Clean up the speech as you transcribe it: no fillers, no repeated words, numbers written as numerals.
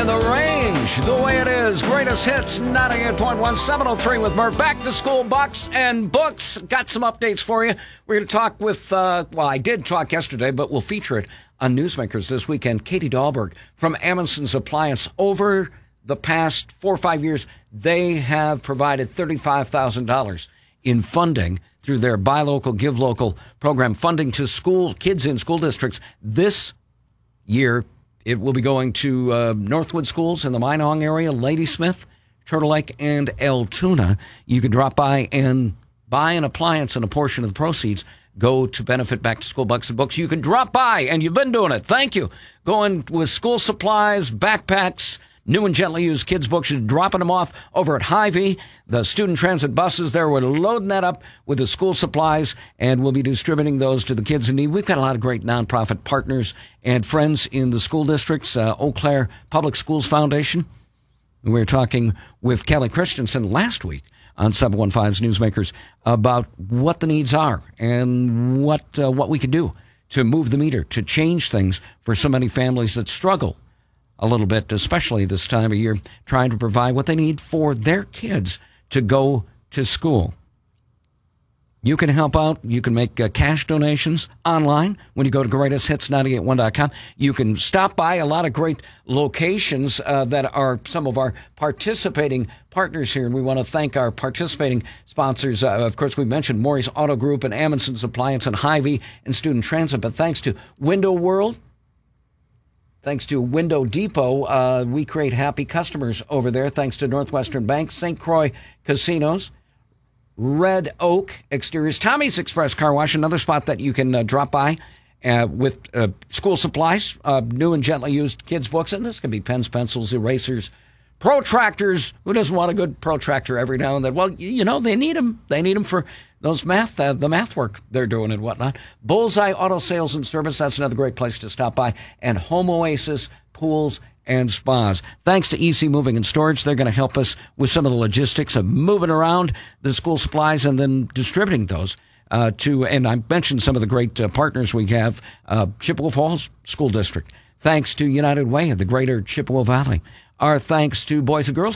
the range, the way it is. Greatest hits, 98.1, 703 with Murph. Back to school, Bucks and Books. Got some updates for you. We're going to talk with, I did talk yesterday, but we'll feature it on Newsmakers this weekend. Katie Dahlberg from Amundsen's Appliance. Over the past 4 or 5 years, they have provided $35,000 in funding through their Buy Local, Give Local program, funding to kids in school districts. This year, it will be going to Northwood schools in the Minong area, Ladysmith, Turtle Lake, and Altoona. You can drop by and buy an appliance, and a portion of the proceeds go to benefit Back to School Bucks and Books. You can drop by, and you've been doing it. Thank you. Going with school supplies, backpacks, new and gently used kids' books. You're dropping them off over at Hy-Vee. The student transit buses there, we're loading that up with the school supplies, and we'll be distributing those to the kids in need. We've got a lot of great nonprofit partners and friends in the school districts. Eau Claire Public Schools Foundation. We were talking with Kelly Christensen last week on 715's Newsmakers about what the needs are and what we can do to move the meter, to change things for so many families that struggle a little bit, especially this time of year, trying to provide what they need for their kids to go to school. You can help out. You can make cash donations online when you go to greatesthits981.com. You can stop by a lot of great locations that are some of our participating partners here, and we want to thank our participating sponsors. Of course, we mentioned Maury's Auto Group and Amundsen's Appliance and Hy-Vee and Student Transit, but thanks to Window World, thanks to Window Depot, we create happy customers over there. Thanks to Northwestern Bank, St. Croix Casinos, Red Oak Exteriors, Tommy's Express Car Wash, another spot that you can drop by with school supplies, new and gently used kids' books, and this can be pens, pencils, erasers, protractors. Who doesn't want a good protractor every now and then? Well, you know, they need them. They need them for those the math work they're doing and whatnot. Bullseye Auto Sales and Service, that's another great place to stop by. And Home Oasis Pools and Spas. Thanks to EC Moving and Storage, they're going to help us with some of the logistics of moving around the school supplies and then distributing those and I mentioned some of the great partners we have. Chippewa Falls School District. Thanks to United Way of the Greater Chippewa Valley. Our thanks to Boys and Girls